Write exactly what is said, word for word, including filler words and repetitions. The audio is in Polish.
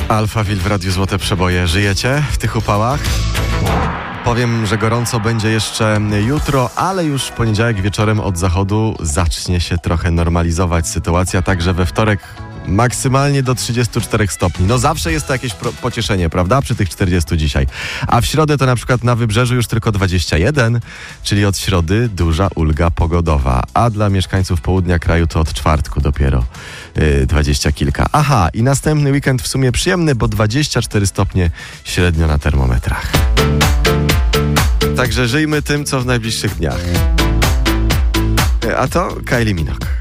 Alphaville w Radiu Złote Przeboje. Żyjecie w tych upałach? Powiem, że gorąco będzie jeszcze jutro, ale już w poniedziałek wieczorem od zachodu zacznie się trochę normalizować sytuacja, także we wtorek maksymalnie do trzydziestu czterech stopni. No zawsze jest to jakieś pro- pocieszenie, prawda? Przy tych czterdziestu dzisiaj. A w środę to na przykład na Wybrzeżu już tylko dwadzieścia jeden, czyli od środy duża ulga pogodowa. A dla mieszkańców południa kraju to od czwartku dopiero yy, dwadzieścia kilka. Aha, i następny weekend w sumie przyjemny, bo dwadzieścia cztery stopnie średnio na termometrach. Także żyjmy tym, co w najbliższych dniach. A to Kylie Minogue.